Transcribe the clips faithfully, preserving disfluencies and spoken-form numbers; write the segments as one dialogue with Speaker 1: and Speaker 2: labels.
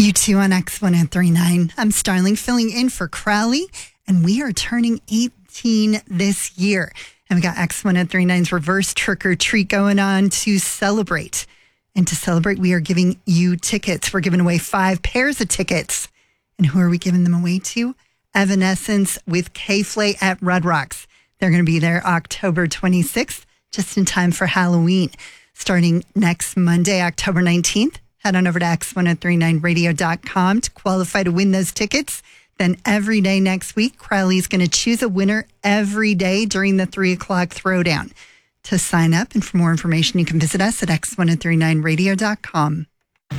Speaker 1: You two on X one oh three point nine. I'm Starling filling in for Crowley, and we are turning eighteen this year. And we got X one oh three point nine's reverse trick or treat going on to celebrate. And to celebrate, we are giving you tickets. We're giving away five pairs of tickets. And who are we giving them away to? Evanescence with K-Flay at Red Rocks. They're going to be there October twenty-sixth, just in time for Halloween. Starting next Monday, October nineteenth. Head on over to X one oh three point nine radio dot com to qualify to win those tickets. Then every day next week, Crowley's going to choose a winner every day during the three o'clock throwdown. To sign up and for more information, you can visit us at X one oh three point nine radio dot com.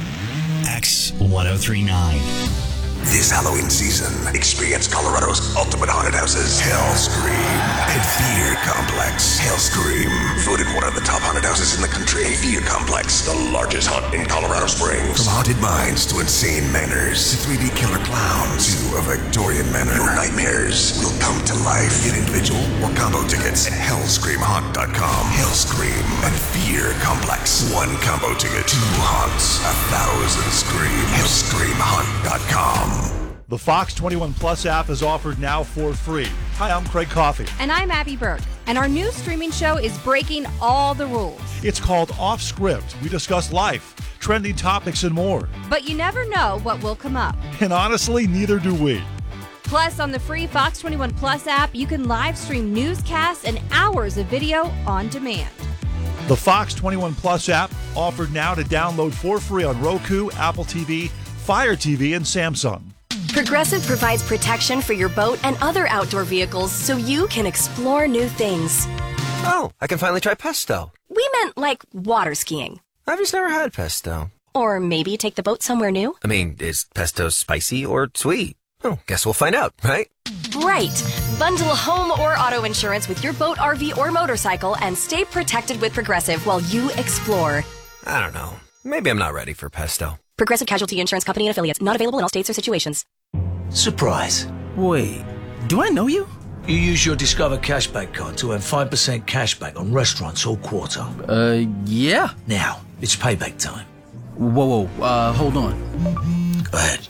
Speaker 2: X one oh three point nine.
Speaker 3: This Halloween season, experience Colorado's ultimate haunted houses, Hellscream and Fear Complex. Hellscream, voted one of the top haunted houses in the country. Fear Complex, the largest haunt in Colorado Springs. From haunted minds to insane manners, to three D killer clowns, to a Victorian manor. Your nightmares will come to life. Get individual or combo tickets at hellscream haunt dot com. Hellscream and Fear Complex. One combo ticket, two haunts, a thousand screams. hellscream haunt dot com.
Speaker 4: The Fox twenty-one Plus app is offered now for free. Hi, I'm Craig Coffey.
Speaker 5: And I'm Abby Burke. And our new streaming show is breaking all the rules.
Speaker 4: It's called Off Script. We discuss life, trending topics, and more.
Speaker 5: But you never know what will come up.
Speaker 4: And honestly, neither do we.
Speaker 5: Plus, on the free Fox twenty-one Plus app, you can live stream newscasts and hours of video on demand.
Speaker 4: The Fox twenty-one Plus app offered now to download for free on Roku, Apple T V, Fire T V, and Samsung.
Speaker 6: Progressive provides protection for your boat and other outdoor vehicles so you can explore new things.
Speaker 7: Oh, I can finally try pesto.
Speaker 6: We meant like water skiing.
Speaker 7: I've just never had pesto.
Speaker 6: Or maybe take the boat somewhere new.
Speaker 7: I mean, is pesto spicy or sweet? Oh, guess we'll find out, right?
Speaker 6: Right. Bundle home or auto insurance with your boat, R V, or motorcycle and stay protected with Progressive while you explore.
Speaker 7: I don't know. Maybe I'm not ready for pesto.
Speaker 6: Progressive Casualty Insurance Company and Affiliates. Not available in all states or situations.
Speaker 8: Surprise.
Speaker 9: Wait, do I know you?
Speaker 8: You use your Discover Cashback card to earn five percent cashback on restaurants all quarter.
Speaker 9: Uh, yeah.
Speaker 8: Now, it's payback time.
Speaker 9: Whoa, whoa, uh, hold on.
Speaker 8: Go ahead.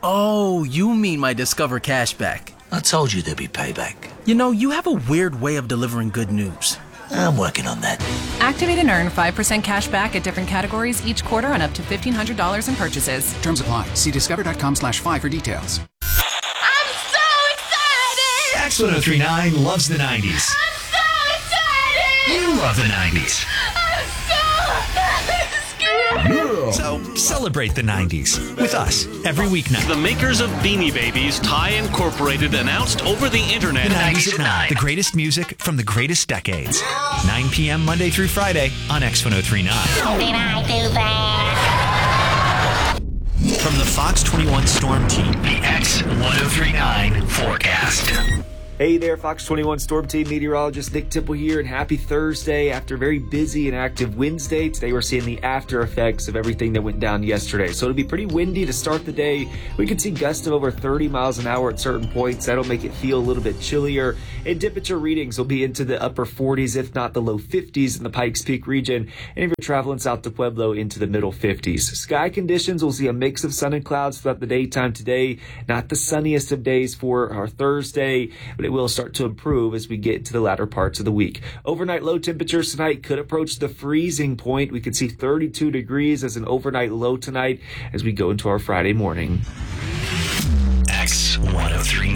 Speaker 9: Oh, you mean my Discover Cashback.
Speaker 8: I told you there'd be payback.
Speaker 9: You know, you have a weird way of delivering good news.
Speaker 8: I'm working on that.
Speaker 10: Activate and earn five percent cash back at different categories each quarter on up to fifteen hundred dollars in purchases.
Speaker 11: Terms apply. See discover.com slash five for details.
Speaker 12: I'm so excited!
Speaker 2: X one oh three point nine loves the nineties.
Speaker 12: I'm so excited!
Speaker 2: You love the nineties.
Speaker 12: I'm so scared!
Speaker 2: So celebrate the nineties with us every weeknight.
Speaker 13: The makers of Beanie Babies, Ty Incorporated, announced over the internet.
Speaker 2: The nineties at nine. The greatest music from the greatest decades. nine p.m. Monday through Friday on X one oh three point nine.
Speaker 12: Did I do that?
Speaker 2: From the Fox twenty-one Storm Team, the X one oh three point nine forecast.
Speaker 14: Hey there, Fox twenty-one Storm Team meteorologist Nick Tipple here, and happy Thursday. After a very busy and active Wednesday, today we're seeing the after effects of everything that went down yesterday. So it'll be pretty windy to start the day. We could see gusts of over thirty miles an hour at certain points. That'll make it feel a little bit chillier. And temperature readings will be into the upper forties, if not the low fifties in the Pikes Peak region. And if you're traveling south to Pueblo, into the middle fifties. Sky conditions, we'll see a mix of sun and clouds throughout the daytime today. Not the sunniest of days for our Thursday, but it will start to improve as we get to the latter parts of the week. Overnight low temperatures tonight could approach the freezing point. We could see thirty-two degrees as an overnight low tonight as we go into our Friday morning.
Speaker 2: X one oh three point